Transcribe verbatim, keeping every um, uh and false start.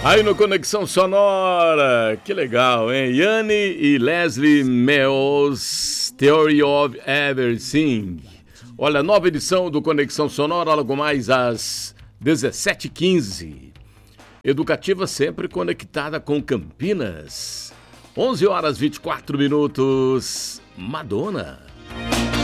Aí no Conexão Sonora, que legal, hein? Yanni e Leslie Meos, Theory of Everything. Olha, nova edição do Conexão Sonora, logo mais às dezessete e quinze. Educativa sempre conectada com Campinas. onze horas e vinte e quatro minutos. Madonna.